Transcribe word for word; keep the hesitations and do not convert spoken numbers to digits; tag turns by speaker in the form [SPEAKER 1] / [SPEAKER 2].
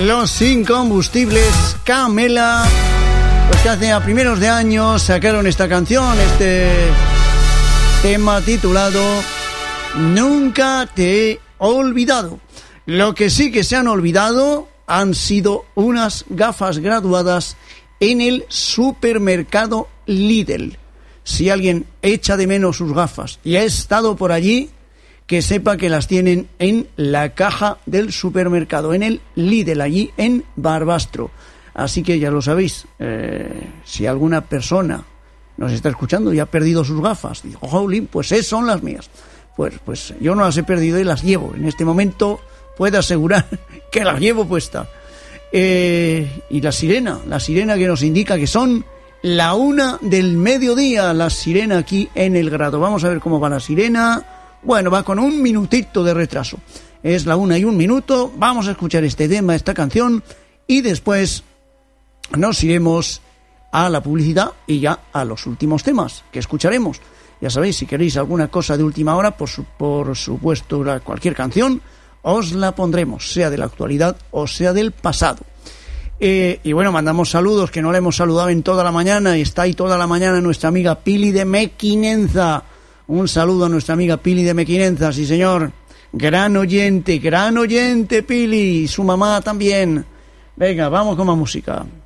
[SPEAKER 1] Los Incombustibles Camela, pues que hace a primeros de año sacaron esta canción, este tema titulado Nunca te he olvidado. Lo que sí que se han olvidado han sido unas gafas graduadas en el supermercado Lidl. Si alguien echa de menos sus gafas y ha estado por allí, que sepa que las tienen en la caja del supermercado, en el Lidl, allí en Barbastro. Así que ya lo sabéis, eh, si alguna persona nos está escuchando y ha perdido sus gafas, digo, jolín, pues esas son las mías. Pues, pues yo no las he perdido y las llevo. En este momento puedo asegurar que las llevo puestas. Eh, y la sirena, la sirena que nos indica que son la una del mediodía, la sirena aquí en el Grado. Vamos a ver cómo va la sirena. Bueno, va con un minutito de retraso. Es la una y un minuto. Vamos a escuchar este tema, esta canción, y después nos iremos a la publicidad y ya a los últimos temas que escucharemos. Ya sabéis, si queréis alguna cosa de última hora, por, su, por supuesto, cualquier canción, os la pondremos, sea de la actualidad o sea del pasado. Eh, y bueno, mandamos saludos, que no le hemos saludado en toda la mañana, y está ahí toda la mañana nuestra amiga Pili de Mequinenza. Un saludo a nuestra amiga Pili de Mequinenza, sí señor. Gran oyente, gran oyente Pili, y su mamá también. Venga, vamos con más música.